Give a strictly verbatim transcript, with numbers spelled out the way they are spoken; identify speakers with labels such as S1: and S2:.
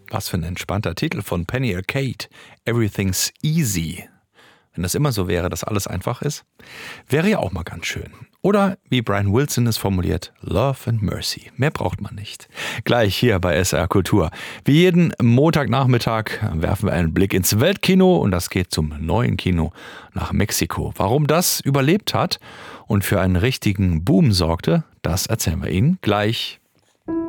S1: Was für ein entspannter Titel von Penny Arcade. Everything's easy. Wenn das immer so wäre, dass alles einfach ist, wäre ja auch mal ganz schön. Oder wie Brian Wilson es formuliert, Love and Mercy. Mehr braucht man nicht. Gleich hier bei S R Kultur. Wie jeden Montagnachmittag werfen wir einen Blick ins Weltkino und das geht zum neuen Kino nach Mexiko. Warum das überlebt hat und für einen richtigen Boom sorgte, das erzählen wir Ihnen gleich.